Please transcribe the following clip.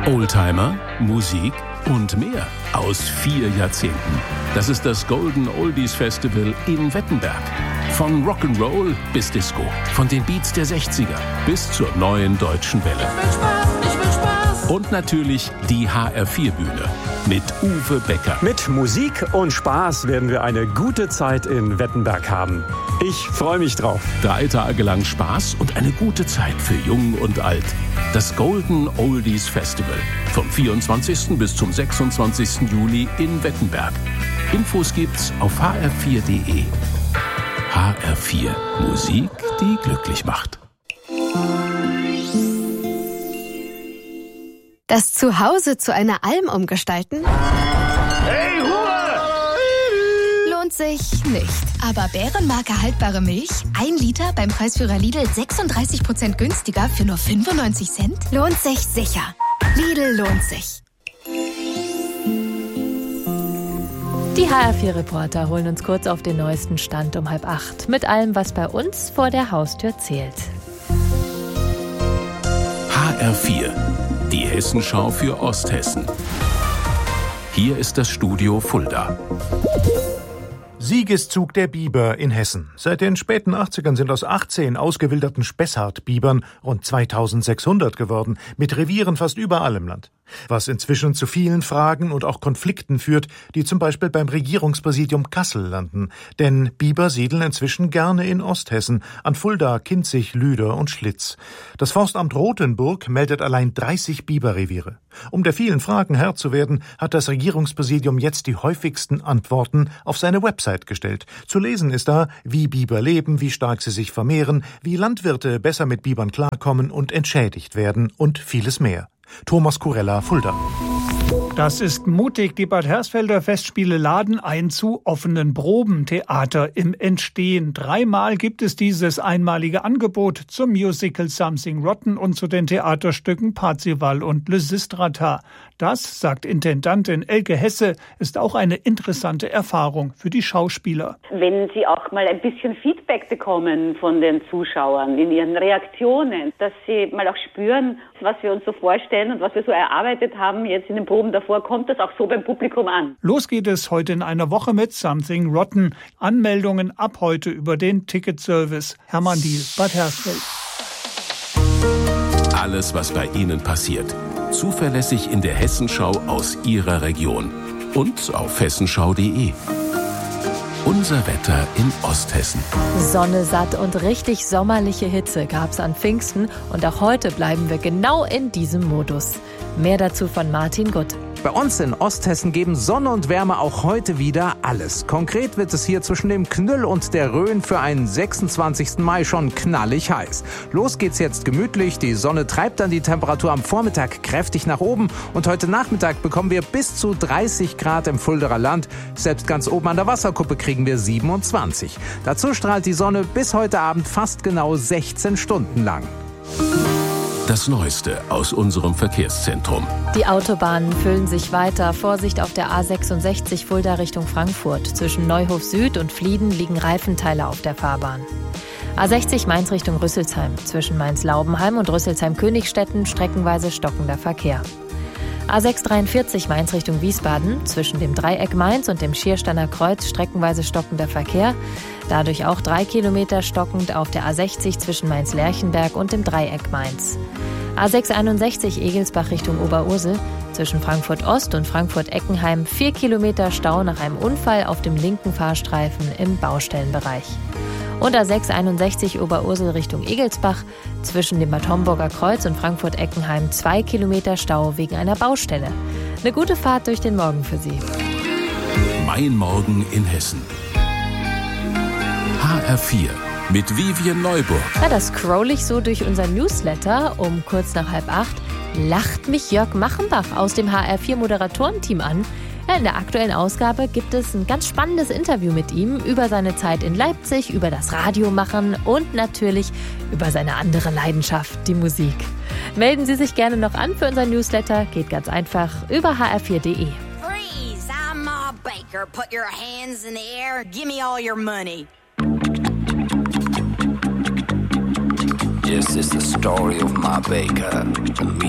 Oldtimer, Musik und mehr aus 4 Jahrzehnten. Das ist das Golden Oldies Festival in Wettenberg. Von Rock'n'Roll bis Disco, von den Beats der 60er bis zur neuen deutschen Welle. Ich will Spaß. Und natürlich die HR4-Bühne mit Uwe Becker. Mit Musik und Spaß werden wir eine gute Zeit in Wettenberg haben. Ich freue mich drauf. 3 Tage lang Spaß und eine gute Zeit für Jung und Alt. Das Golden Oldies Festival vom 24. bis zum 26. Juli in Wettenberg. Infos gibt's auf hr4.de. HR4 Musik, die glücklich macht. Das Zuhause zu einer Alm umgestalten? Hey, Ruhe! Lohnt sich nicht. Aber Bärenmarke haltbare Milch? 1 Liter beim Preisführer Lidl 36% günstiger für nur 95 Cent? Lohnt sich sicher. Lidl lohnt sich. Die HR4-Reporter holen uns kurz auf den neuesten Stand um 7:30 mit allem, was bei uns vor der Haustür zählt. HR4, die Hessenschau für Osthessen. Hier ist das Studio Fulda. Siegeszug der Biber in Hessen. Seit den späten 80ern sind aus 18 ausgewilderten Spessart-Bibern rund 2600 geworden, mit Revieren fast überall im Land. Was inzwischen zu vielen Fragen und auch Konflikten führt, die zum Beispiel beim Regierungspräsidium Kassel landen. Denn Biber siedeln inzwischen gerne in Osthessen, an Fulda, Kinzig, Lüder und Schlitz. Das Forstamt Rothenburg meldet allein 30 Biberreviere. Um der vielen Fragen Herr zu werden, hat das Regierungspräsidium jetzt die häufigsten Antworten auf seine Website gestellt. Zu lesen ist da, wie Biber leben, wie stark sie sich vermehren, wie Landwirte besser mit Bibern klarkommen und entschädigt werden und vieles mehr. Thomas Kurella, Fulda. Das ist mutig. Die Bad Hersfelder Festspiele laden ein zu offenen Probentheater im Entstehen. 3-mal gibt es dieses einmalige Angebot zum Musical Something Rotten und zu den Theaterstücken Parzival und Lysistrata. Das, sagt Intendantin Elke Hesse, ist auch eine interessante Erfahrung für die Schauspieler. Wenn sie auch mal ein bisschen Feedback bekommen von den Zuschauern in ihren Reaktionen, dass sie mal auch spüren, was wir uns so vorstellen und was wir so erarbeitet haben jetzt in den Proben davor, kommt das auch so beim Publikum an. Los geht es heute in einer Woche mit Something Rotten. Anmeldungen ab heute über den Ticketservice. Hermann Diehl, Bad Hersfeld. Alles, was bei Ihnen passiert. Zuverlässig in der Hessenschau aus Ihrer Region. Und auf hessenschau.de. Unser Wetter in Osthessen. Sonne satt und richtig sommerliche Hitze gab's an Pfingsten und auch heute bleiben wir genau in diesem Modus. Mehr dazu von Martin Gutt. Bei uns in Osthessen geben Sonne und Wärme auch heute wieder alles. Konkret wird es hier zwischen dem Knüll und der Rhön für einen 26. Mai schon knallig heiß. Los geht's jetzt gemütlich. Die Sonne treibt dann die Temperatur am Vormittag kräftig nach oben. Und heute Nachmittag bekommen wir bis zu 30 Grad im Fulderer Land. Selbst ganz oben an der Wasserkuppe kriegen wir 27. Dazu strahlt die Sonne bis heute Abend fast genau 16 Stunden lang. Das Neueste aus unserem Verkehrszentrum. Die Autobahnen füllen sich weiter. Vorsicht auf der A66 Fulda Richtung Frankfurt. Zwischen Neuhof Süd und Flieden liegen Reifenteile auf der Fahrbahn. A60 Mainz Richtung Rüsselsheim. Zwischen Mainz-Laubenheim und Rüsselsheim-Königstetten streckenweise stockender Verkehr. A643 Mainz Richtung Wiesbaden. Zwischen dem Dreieck Mainz und dem Schiersteiner Kreuz streckenweise stockender Verkehr. Dadurch auch 3 Kilometer stockend auf der A60 zwischen Mainz-Lerchenberg und dem Dreieck Mainz. A661 Egelsbach Richtung Oberursel. Zwischen Frankfurt Ost und Frankfurt-Eckenheim 4 Kilometer Stau nach einem Unfall auf dem linken Fahrstreifen im Baustellenbereich. Und A661 Oberursel Richtung Egelsbach. Zwischen dem Bad Homburger Kreuz und Frankfurt-Eckenheim 2 Kilometer Stau wegen einer Baustelle. Eine gute Fahrt durch den Morgen für Sie. Mein Morgen in Hessen. HR4 mit Vivian Neuburg. Ja, das scroll ich so durch unser Newsletter um kurz nach 7:30. Lacht mich Jörg Machenbach aus dem HR4-Moderatorenteam an. Ja, in der aktuellen Ausgabe gibt es ein ganz spannendes Interview mit ihm über seine Zeit in Leipzig, über das Radiomachen und natürlich über seine andere Leidenschaft, die Musik. Melden Sie sich gerne noch an für unser Newsletter. Geht ganz einfach über hr4.de. Freeze! I'm Ma Baker. Put your hands in the air. Give me all your money. This is the story of Ma Baker.